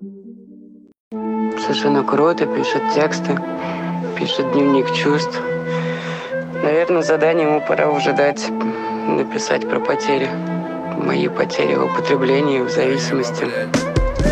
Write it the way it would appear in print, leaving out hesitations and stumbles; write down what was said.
Совершенно круто, пишет тексты, пишет дневник чувств. Наверное, задание ему пора уже дать, написать про потери. Мои потери в употреблении, в зависимости.